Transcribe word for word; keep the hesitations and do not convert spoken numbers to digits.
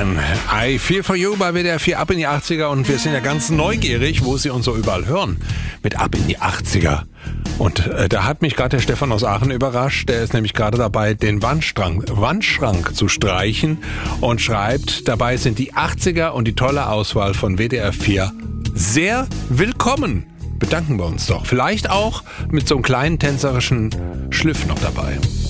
Ein I Feel For You bei W D R vier Ab in die achtziger und wir sind ja ganz neugierig, wo Sie uns so überall hören mit Ab in die achtziger. Und äh, da hat mich gerade der Stefan aus Aachen überrascht, der ist nämlich gerade dabei, den Wandschrank, Wandschrank zu streichen und schreibt, dabei sind die achtziger und die tolle Auswahl von W D R vier sehr willkommen. Bedanken wir uns doch. Vielleicht auch mit so einem kleinen tänzerischen Schliff noch dabei.